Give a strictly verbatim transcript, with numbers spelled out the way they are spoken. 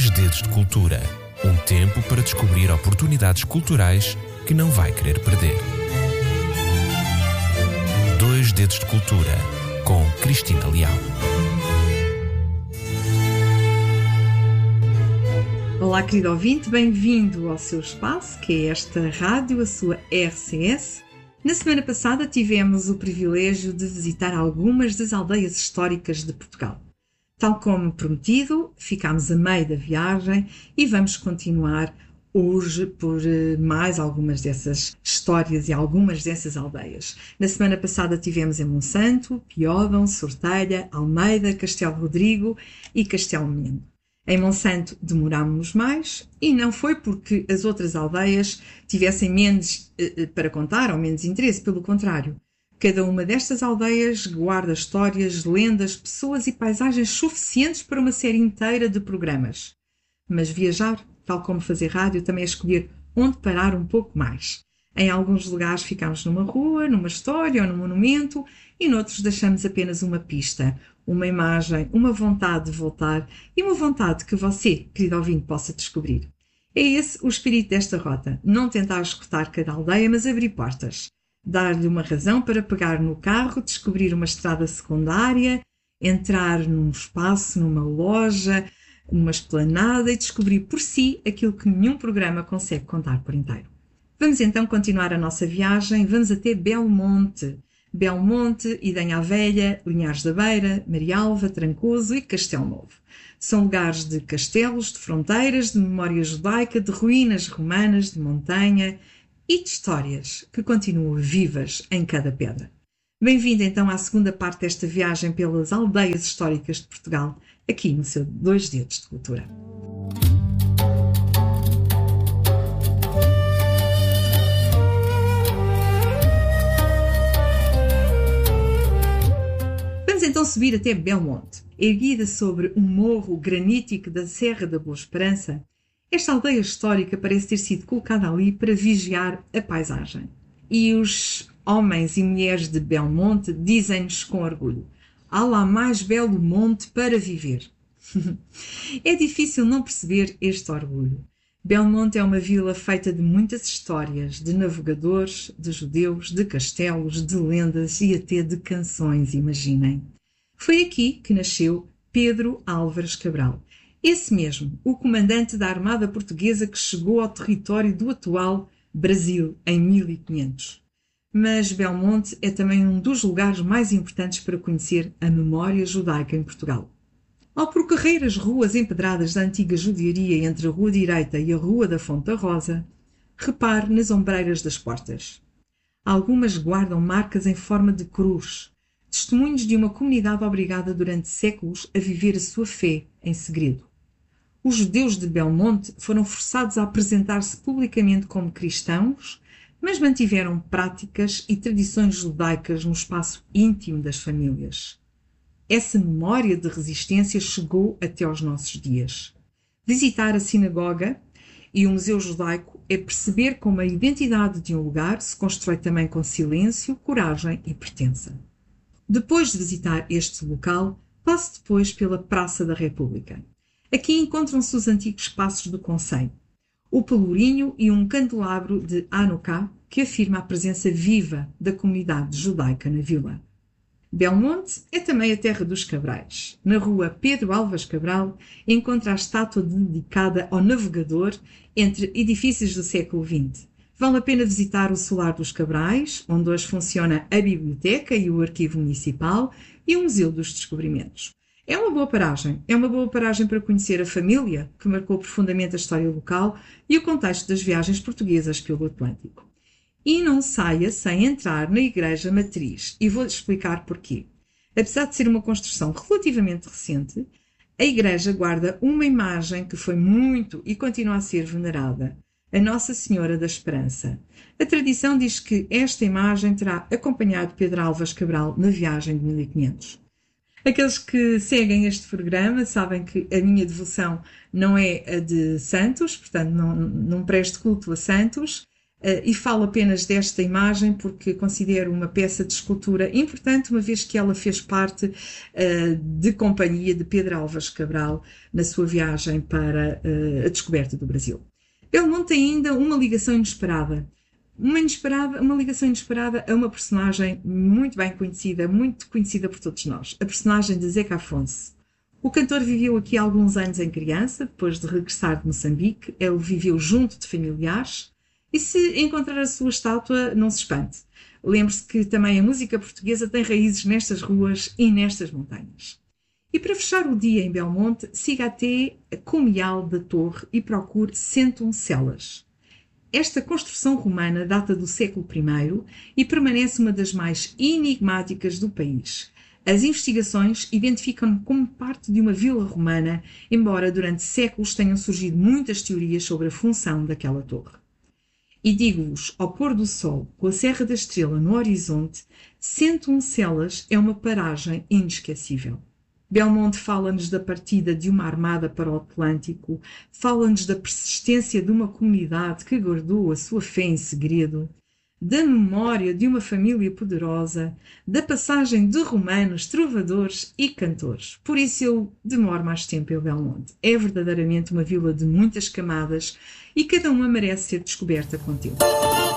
Dois Dedos de Cultura. Um tempo para descobrir oportunidades culturais que não vai querer perder. Dois Dedos de Cultura, com Cristina Leal. Olá, querido ouvinte, bem-vindo ao seu espaço, que é esta rádio, a sua R C S. Na semana passada tivemos o privilégio de visitar algumas das aldeias históricas de Portugal. Tal como prometido, ficámos a meio da viagem e vamos continuar hoje por mais algumas dessas histórias e algumas dessas aldeias. Na semana passada tivemos em Monsanto, Piódão, Sortelha, Almeida, Castelo Rodrigo e Castelo Menino. Em Monsanto demorámos mais e não foi porque as outras aldeias tivessem menos eh, para contar ou menos interesse, pelo contrário. Cada uma destas aldeias guarda histórias, lendas, pessoas e paisagens suficientes para uma série inteira de programas. Mas viajar, tal como fazer rádio, também é escolher onde parar um pouco mais. Em alguns lugares ficamos numa rua, numa história ou num monumento e noutros deixamos apenas uma pista, uma imagem, uma vontade de voltar e uma vontade que você, querido ouvinte, possa descobrir. É esse o espírito desta rota, não tentar escutar cada aldeia, mas abrir portas. Dar-lhe uma razão para pegar no carro, descobrir uma estrada secundária, entrar num espaço, numa loja, numa esplanada e descobrir por si aquilo que nenhum programa consegue contar por inteiro. Vamos então continuar a nossa viagem, vamos até Belmonte. Belmonte, Idenha Velha, Linhares da Beira, Marialva, Trancoso e Castelo Novo. São lugares de castelos, de fronteiras, de memória judaica, de ruínas romanas, de montanha e de histórias que continuam vivas em cada pedra. Bem-vindo então à segunda parte desta viagem pelas aldeias históricas de Portugal, aqui no seu Dois Dedos de Cultura. Vamos então subir até Belmonte. Erguida sobre um morro granítico da Serra da Boa Esperança, esta aldeia histórica parece ter sido colocada ali para vigiar a paisagem. E os homens e mulheres de Belmonte dizem-nos com orgulho: há lá mais belo monte para viver. É difícil não perceber este orgulho. Belmonte é uma vila feita de muitas histórias, de navegadores, de judeus, de castelos, de lendas e até de canções, imaginem. Foi aqui que nasceu Pedro Álvares Cabral. Esse mesmo, o comandante da Armada Portuguesa que chegou ao território do atual Brasil em mil e quinhentos. Mas Belmonte é também um dos lugares mais importantes para conhecer a memória judaica em Portugal. Ao percorrer as ruas empedradas da antiga judiaria entre a Rua Direita e a Rua da Fonte da Rosa, repare nas ombreiras das portas. Algumas guardam marcas em forma de cruz, testemunhos de uma comunidade obrigada durante séculos a viver a sua fé em segredo. Os judeus de Belmonte foram forçados a apresentar-se publicamente como cristãos, mas mantiveram práticas e tradições judaicas no espaço íntimo das famílias. Essa memória de resistência chegou até aos nossos dias. Visitar a sinagoga e o Museu Judaico é perceber como a identidade de um lugar se constrói também com silêncio, coragem e pertença. Depois de visitar este local, passe depois pela Praça da República. Aqui encontram-se os antigos espaços do Conselho, o pelourinho e um candelabro de Hanukkah que afirma a presença viva da comunidade judaica na vila. Belmonte é também a terra dos Cabrais. Na rua Pedro Álvares Cabral encontra a estátua dedicada ao navegador entre edifícios do século vinte. Vale a pena visitar o Solar dos Cabrais, onde hoje funciona a Biblioteca e o Arquivo Municipal e o Museu dos Descobrimentos. É uma boa paragem. É uma boa paragem para conhecer a família, que marcou profundamente a história local e o contexto das viagens portuguesas pelo Atlântico. E não saia sem entrar na Igreja Matriz. E vou-lhe explicar porquê. Apesar de ser uma construção relativamente recente, a igreja guarda uma imagem que foi muito e continua a ser venerada, a Nossa Senhora da Esperança. A tradição diz que esta imagem terá acompanhado Pedro Álvares Cabral na viagem de mil e quinhentos. Aqueles que seguem este programa sabem que a minha devoção não é a de santos, portanto não, não presto culto a santos, e falo apenas desta imagem porque considero uma peça de escultura importante, uma vez que ela fez parte de companhia de Pedro Álvares Cabral na sua viagem para a descoberta do Brasil. Belmonte tem ainda uma ligação inesperada. Uma, inesperada, uma ligação inesperada a uma personagem muito bem conhecida, muito conhecida por todos nós, a personagem de Zeca Afonso. O cantor viveu aqui alguns anos em criança, depois de regressar de Moçambique. Ele viveu junto de familiares e, se encontrar a sua estátua, não se espante. Lembre-se que também a música portuguesa tem raízes nestas ruas e nestas montanhas. E para fechar o dia em Belmonte, siga até a Cumial da Torre e procure Centoncelas. Esta construção romana data do século primeiro e permanece uma das mais enigmáticas do país. As investigações identificam-no como parte de uma vila romana, embora durante séculos tenham surgido muitas teorias sobre a função daquela torre. E digo-vos, ao pôr do sol, com a Serra da Estrela no horizonte, Centoncelas é uma paragem inesquecível. Belmonte fala-nos da partida de uma armada para o Atlântico, fala-nos da persistência de uma comunidade que guardou a sua fé em segredo, da memória de uma família poderosa, da passagem de romanos, trovadores e cantores. Por isso eu demoro mais tempo em Belmonte. É verdadeiramente uma vila de muitas camadas e cada uma merece ser descoberta com tempo.